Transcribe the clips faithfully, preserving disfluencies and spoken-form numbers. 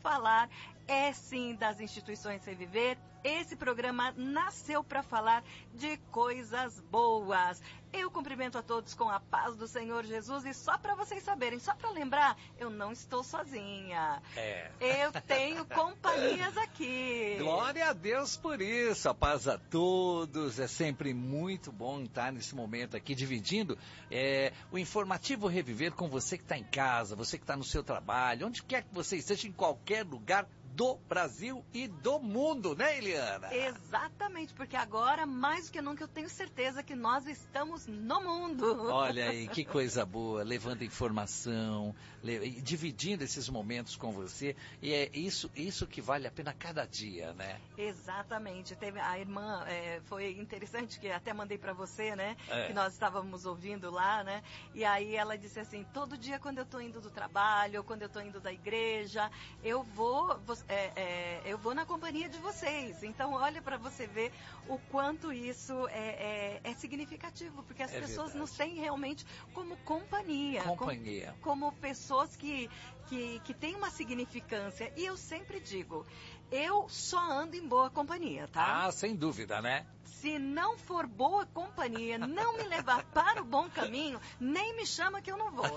falar é sim das instituições Reviver. Esse programa nasceu para falar de coisas boas. Eu cumprimento a todos com a paz do Senhor Jesus e só para vocês saberem, só para lembrar, eu não estou sozinha. É. Eu tenho companhias aqui. Glória a Deus por isso, a paz a todos. É sempre muito bom estar nesse momento aqui dividindo é, o informativo Reviver com você que está em casa, você que está no seu trabalho, onde quer que você esteja, em qualquer lugar do Brasil e do mundo, né, Eliana? Exatamente, porque agora, mais do que nunca, eu tenho certeza que nós estamos no mundo. Olha aí, que coisa boa, levando informação, le... dividindo esses momentos com você, e é isso, isso que vale a pena cada dia, né? Exatamente, teve a irmã, é, foi interessante que até mandei para você, né, é. que nós estávamos ouvindo lá, né, e aí ela disse assim, todo dia quando eu estou indo do trabalho, quando eu estou indo da igreja, eu vou... É, é, eu vou na companhia de vocês. Então, olha para você ver o quanto isso é, é, é significativo, porque as é pessoas verdade. nos têm realmente como companhia. Companhia. Como, como pessoas que, que, que têm uma significância. E eu sempre digo, eu só ando em boa companhia, tá? Ah, sem dúvida, né? Se não for boa companhia, não me levar para o bom caminho, nem me chama que eu não vou.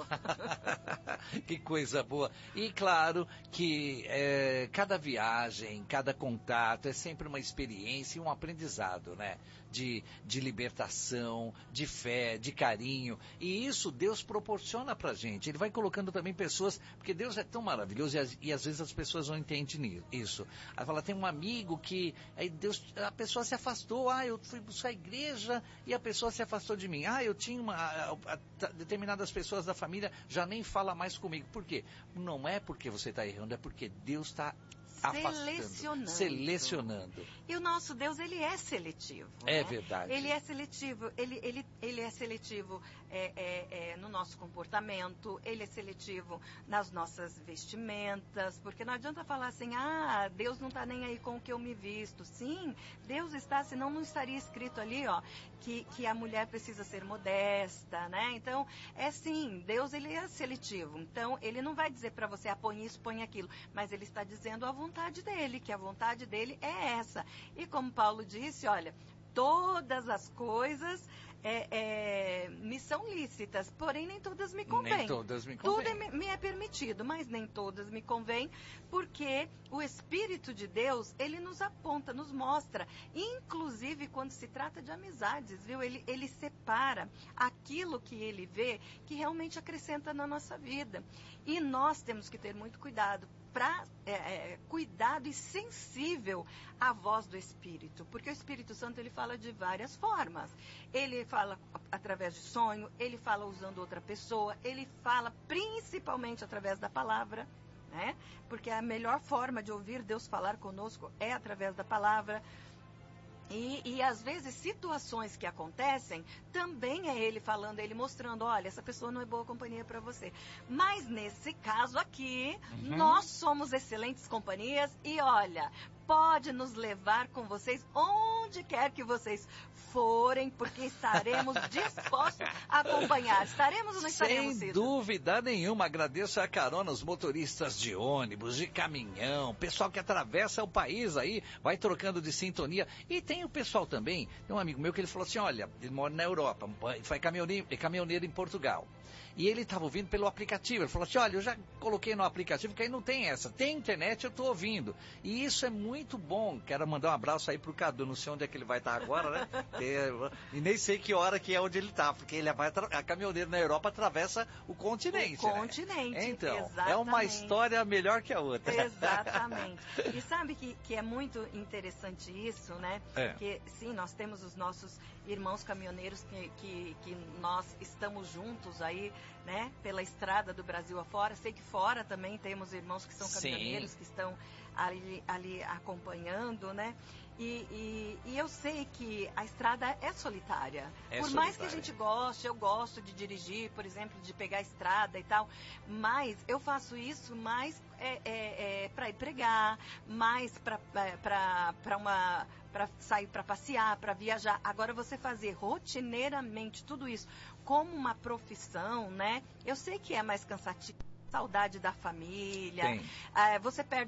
Que coisa boa. E claro que é, cada viagem, cada contato é sempre uma experiência e um aprendizado, né? De, de libertação, de fé, de carinho. E isso Deus proporciona pra gente. Ele vai colocando também pessoas, porque Deus é tão maravilhoso e, e às vezes as pessoas não entendem isso. Ela fala, tem um amigo que aí Deus, a pessoa se afastou, ah, eu fui buscar a igreja e a pessoa se afastou de mim. Ah, eu tinha uma... A, a, a, determinadas pessoas da família já nem fala mais comigo. Por quê? Não é porque você está errando, é porque Deus está selecionando. Selecionando. E o nosso Deus, ele é seletivo. É né? verdade. Ele é seletivo. Ele, ele, ele é seletivo é, é, é, no nosso comportamento, ele é seletivo nas nossas vestimentas, porque não adianta falar assim, ah, Deus não está nem aí com o que eu me visto. Sim, Deus está, senão não estaria escrito ali, ó, que, que a mulher precisa ser modesta, né? Então, é sim, Deus, ele é seletivo. Então, ele não vai dizer para você, ah, põe isso, põe aquilo, mas ele está dizendo a vontade dele, que a vontade dele é essa. E como Paulo disse, olha, todas as coisas é, é, me são lícitas, porém nem todas me convêm. Nem todas me convêm. Tudo é, me é permitido, mas nem todas me convêm, porque o Espírito de Deus, ele nos aponta, nos mostra, inclusive quando se trata de amizades, viu? Ele, ele separa aquilo que ele vê que realmente acrescenta na nossa vida. E nós temos que ter muito cuidado, para é, é, cuidado e sensível à voz do Espírito, porque o Espírito Santo ele fala de várias formas. Ele fala através de sonho, ele fala usando outra pessoa, ele fala principalmente através da palavra, né? Porque a melhor forma de ouvir Deus falar conosco é através da palavra. E, e às vezes situações que acontecem, também é ele falando, ele mostrando, olha, essa pessoa não é boa companhia para você. Mas nesse caso aqui, uhum. nós somos excelentes companhias e olha, pode nos levar com vocês onde quer que vocês forem, porque estaremos dispostos a acompanhar. Estaremos ou não estaremos, Sem Cida? dúvida nenhuma. Agradeço a carona os motoristas de ônibus, de caminhão, pessoal que atravessa o país aí, vai trocando de sintonia. E tem o pessoal também, tem um amigo meu que ele falou assim, olha, ele mora na Europa, foi caminhoneiro, caminhoneiro em Portugal. E ele estava ouvindo pelo aplicativo. Ele falou assim, olha, eu já coloquei no aplicativo, que aí não tem essa. Tem internet, eu estou ouvindo. E isso é muito bom. Quero mandar um abraço aí pro Cadu. Não sei onde é que ele vai estar agora, né? E nem sei que hora que é onde ele está. Porque ele vai a caminhoneiro na Europa atravessa o continente. O continente, né? Então, exatamente. É uma história melhor que a outra. Exatamente. E sabe que, que é muito interessante isso, né? É. Porque, sim, nós temos os nossos irmãos caminhoneiros que, que, que nós estamos juntos aí, né, pela estrada do Brasil afora. Sei que fora também temos irmãos que são caminhoneiros, Sim. que estão ali, ali acompanhando, né? E, e, e eu sei que a estrada é solitária. É por solitária. mais que a gente goste, eu gosto de dirigir, por exemplo, de pegar a estrada e tal, mas eu faço isso mais é, é, é, para ir pregar, mais para uma... para sair para passear, para viajar. Agora, você fazer rotineiramente tudo isso como uma profissão, né? Eu sei que é mais cansativo. Saudade da família. Tem. Ah, você perde